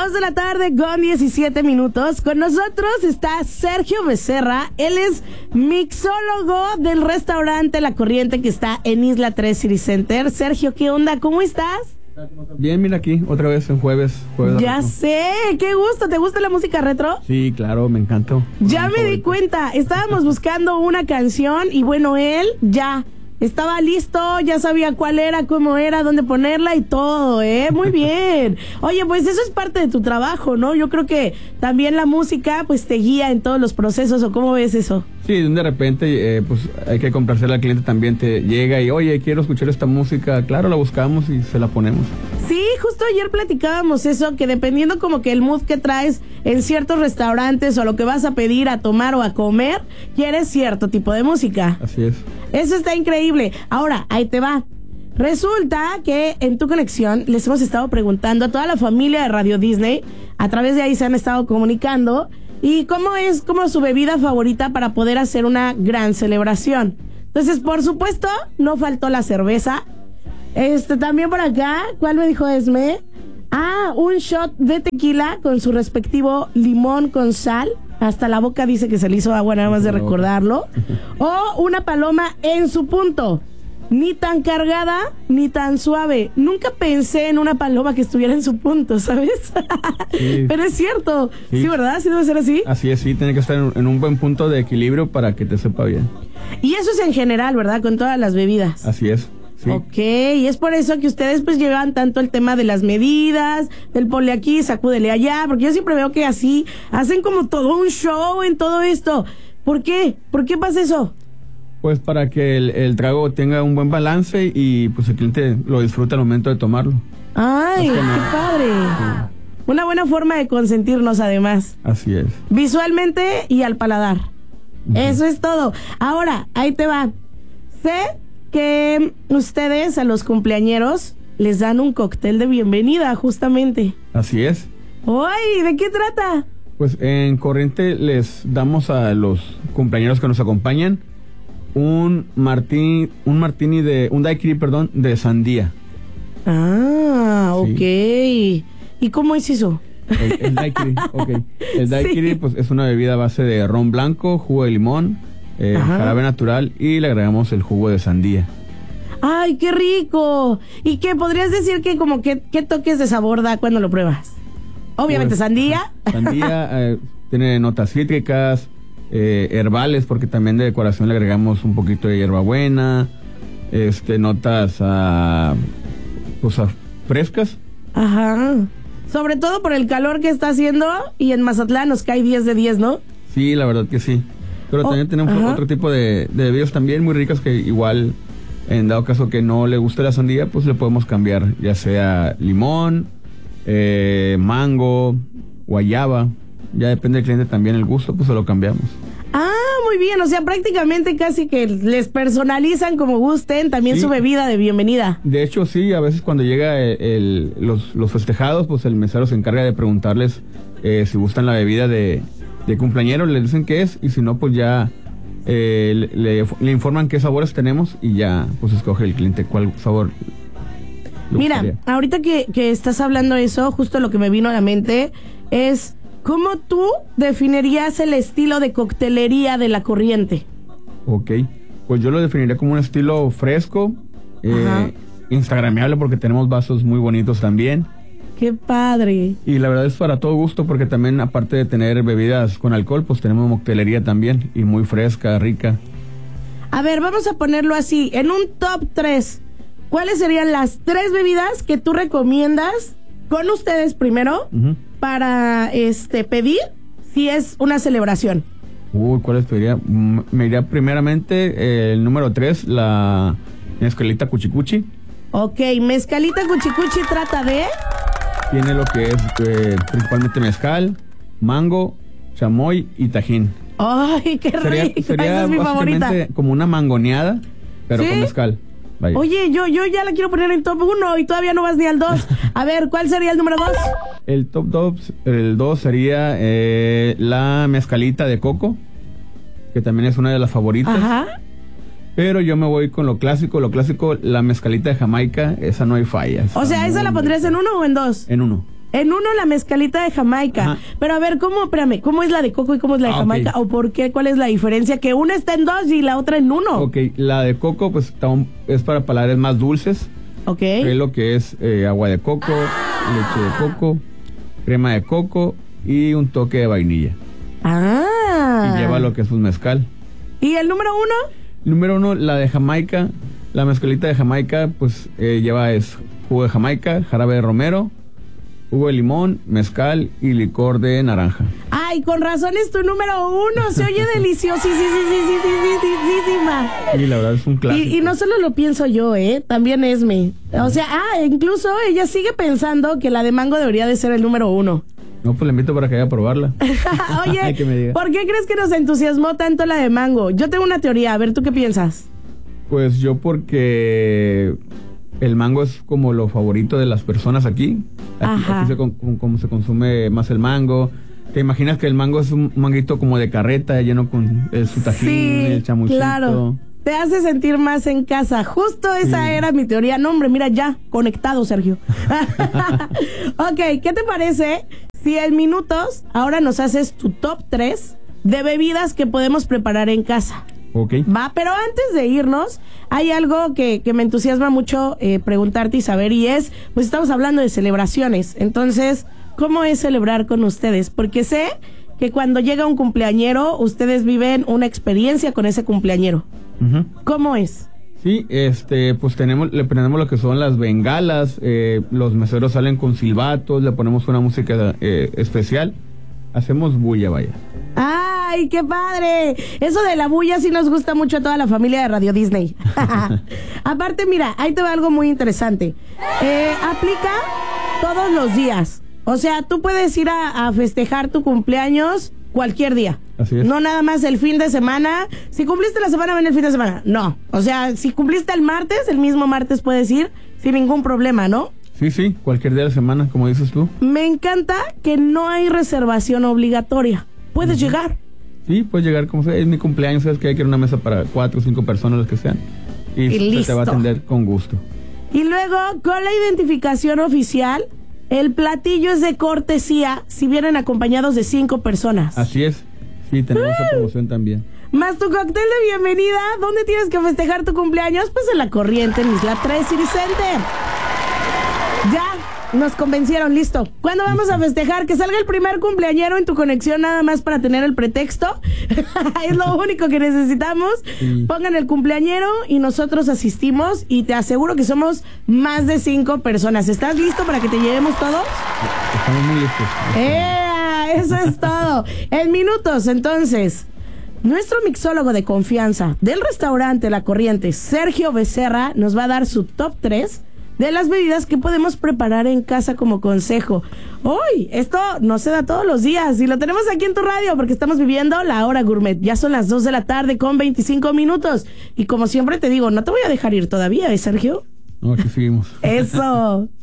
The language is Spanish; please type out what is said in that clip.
2 de la tarde con 17 minutos. Con nosotros está Sergio Becerra. Él es mixólogo del restaurante La Corriente que está en Isla 3 City Center. Sergio, ¿qué onda? ¿Cómo estás? Bien, mira aquí, otra vez en jueves ya sé, qué gusto. ¿Te gusta la música retro? Sí, claro, me encantó. Ya me di cuenta, estábamos buscando una canción y bueno, él ya estaba listo, ya sabía cuál era, cómo era, dónde ponerla y todo, muy bien. Oye, pues eso es parte de tu trabajo, ¿no? Yo creo que también la música pues te guía en todos los procesos, ¿o cómo ves eso? Sí, de repente pues hay que complacer al cliente, también te llega y oye, quiero escuchar esta música, claro, la buscamos y se la ponemos. Sí, justo ayer platicábamos eso, que dependiendo como que el mood que traes en ciertos restaurantes o lo que vas a pedir a tomar o a comer, quieres cierto tipo de música. Así es. Eso está increíble. Ahora, ahí te va. Resulta que en Tu Conexión les hemos estado preguntando a toda la familia de Radio Disney, a través de ahí se han estado comunicando, y cómo es como su bebida favorita para poder hacer una gran celebración. Entonces, por supuesto, no faltó la cerveza. También por acá, ¿cuál me dijo Esme? Un shot de tequila con su respectivo limón con sal. Hasta la boca dice que se le hizo agua nada más de recordarlo. O una paloma en su punto. Ni tan cargada, ni tan suave. Nunca pensé en una paloma que estuviera en su punto, ¿sabes? Sí. Pero es cierto. Sí, ¿verdad? ¿Sí debe ser así? Así es, sí, tiene que estar en un buen punto de equilibrio para que te sepa bien. Y eso es en general, ¿verdad? Con todas las bebidas. Así es. Sí. Ok, y es por eso que ustedes pues llevan tanto el tema de las medidas, del ponle aquí, sacúdele allá, porque yo siempre veo que así hacen como todo un show en todo esto. ¿Por qué? ¿Por qué pasa eso? Pues para que el trago tenga un buen balance y pues el cliente lo disfrute al momento de tomarlo. ¡Ay, qué padre! Sí. Una buena forma de consentirnos además. Así es. Visualmente y al paladar. Eso es todo. Ahora, ahí te va. Sé que ustedes a los cumpleañeros les dan un cóctel de bienvenida, justamente. Así es. ¡Ay! ¿De qué trata? Pues en Corriente les damos a los cumpleañeros que nos acompañan un daiquiri, de sandía. Ok. Sí. ¿Y cómo es eso? El daiquiri, ok. El daiquiri, sí, pues es una bebida a base de ron blanco, jugo de limón, jarabe natural y le agregamos el jugo de sandía. ¡Ay, qué rico! ¿Y qué podrías decir que como qué toques de sabor da cuando lo pruebas? Obviamente pues, sandía. Sandía, tiene notas cítricas, herbales, porque también de decoración le agregamos un poquito de hierbabuena, notas frescas. Ajá. Sobre todo por el calor que está haciendo y en Mazatlán nos cae 10 de 10, ¿no? Sí, la verdad que sí. Pero también tenemos otro tipo de bebidas también muy ricas que igual, en dado caso que no le guste la sandía, pues le podemos cambiar, ya sea limón, mango, guayaba. Ya depende del cliente también el gusto, pues se lo cambiamos. Muy bien, o sea, prácticamente casi que les personalizan como gusten también sí, su bebida de bienvenida. De hecho, sí, a veces cuando llega los festejados, pues el mesero se encarga de preguntarles si gustan la bebida de cumpleañero, le dicen qué es, y si no, pues ya le informan qué sabores tenemos y ya pues escoge el cliente cuál sabor. Mira, ahorita que estás hablando eso, justo lo que me vino a la mente es: ¿cómo tú definirías el estilo de coctelería de La Corriente? Ok, pues yo lo definiría como un estilo fresco, instagrameable, porque tenemos vasos muy bonitos también. ¡Qué padre! Y la verdad es para todo gusto, porque también aparte de tener bebidas con alcohol, pues tenemos moctelería también, y muy fresca, rica. A ver, vamos a ponerlo así, en un top 3, ¿cuáles serían las 3 bebidas que tú recomiendas con ustedes primero para pedir si es una celebración? ¿Cuáles pediría? Me iría primeramente el número 3, la mezcalita cuchicuchi. Ok, mezcalita cuchicuchi trata de... Tiene lo que es principalmente mezcal, mango, chamoy y tajín. ¡Ay, qué rico! Sería esa es mi favorita. Como una mangoneada, pero ¿sí? Con mezcal. Vaya. Oye, yo ya la quiero poner en top 1 y todavía no vas ni al 2. A ver, ¿cuál sería el número 2? El top 2, el 2 sería la mezcalita de coco, que también es una de las favoritas. Ajá. Pero yo me voy con lo clásico, la mezcalita de Jamaica, esa no hay fallas. O sea, ¿esa la pondrías en 1 o en 2? En 1. En uno la mezcalita de Jamaica. Ajá. Pero a ver, ¿cómo es la de coco y cómo es la de Jamaica? Ok. ¿O por qué? ¿Cuál es la diferencia? Que una está en 2 y la otra en 1. Ok, la de coco pues es para paladares más dulces. Ok. Es lo que es agua de coco, leche de coco, crema de coco y un toque de vainilla. Ah. Y lleva lo que es un mezcal. ¿Y el número 1? Número 1, la de Jamaica. La mezcalita de Jamaica pues lleva jugo de Jamaica, jarabe de romero, jugo de limón, mezcal y licor de naranja. Ay, con razón es tu número 1. Se oye deliciosísima. Y la verdad es un clásico. Y no solo lo pienso yo, también Esme. O sea, incluso ella sigue pensando que la de mango debería de ser el número 1. No, pues le invito para que vaya a probarla. Oye, Que me diga. ¿por qué crees que nos entusiasmó tanto la de mango? Yo tengo una teoría, a ver, ¿tú qué piensas? Pues yo porque el mango es como lo favorito de las personas aquí. Ajá. Aquí como se consume más el mango. ¿Te imaginas que el mango es un manguito como de carreta lleno con su tajín, el chamuchito? Claro. Te hace sentir más en casa. Justo esa era mi teoría. No, hombre, mira, ya, conectado, Sergio. Ok, ¿qué te parece si en minutos ahora nos haces tu top 3 de bebidas que podemos preparar en casa? Ok. Va, pero antes de irnos, hay algo que me entusiasma mucho preguntarte y saber, y es, pues estamos hablando de celebraciones. Entonces, ¿cómo es celebrar con ustedes? Porque sé que cuando llega un cumpleañero, ustedes viven una experiencia con ese cumpleañero. Uh-huh. ¿Cómo es? Sí, pues le prendemos lo que son las bengalas, los meseros salen con silbatos, le ponemos una música especial, hacemos bulla, vaya. ¡Ay, qué padre! Eso de la bulla sí nos gusta mucho a toda la familia de Radio Disney. Aparte, mira, ahí te va algo muy interesante. Aplica todos los días. O sea, tú puedes ir a festejar tu cumpleaños cualquier día. Así es. No nada más el fin de semana. Si cumpliste la semana, ven el fin de semana. No. O sea, si cumpliste el martes, el mismo martes puedes ir sin ningún problema, ¿no? Sí, cualquier día de la semana, como dices tú. Me encanta que no hay reservación obligatoria. Puedes llegar. Sí, puedes llegar como sea. Es mi cumpleaños, sabes que hay que ir a una mesa para 4 o 5 personas, las que sean. Y se listo. te va a atender con gusto. Y luego, con la identificación oficial, el platillo es de cortesía si vienen acompañados de 5 personas. Así es. Sí, tenemos esa promoción también. Más tu cóctel de bienvenida. ¿Dónde tienes que festejar tu cumpleaños? Pues en La Corriente, en Isla 3 City Center. Ya, nos convencieron, listo. ¿Cuándo vamos a festejar? Que salga el primer cumpleañero en tu conexión nada más para tener el pretexto. Es lo único que necesitamos. Sí. Pongan el cumpleañero y nosotros asistimos y te aseguro que somos más de 5 personas. ¿Estás listo para que te llevemos todos? Estamos muy listos. Eso es todo. En minutos, entonces, nuestro mixólogo de confianza del restaurante La Corriente, Sergio Becerra, nos va a dar su top 3 de las bebidas que podemos preparar en casa como consejo. Hoy, esto no se da todos los días y lo tenemos aquí en tu radio porque estamos viviendo la hora gourmet. Ya son las 2 de la tarde con 25 minutos. Y como siempre te digo, no te voy a dejar ir todavía, ¿Sergio? No, aquí seguimos. Eso.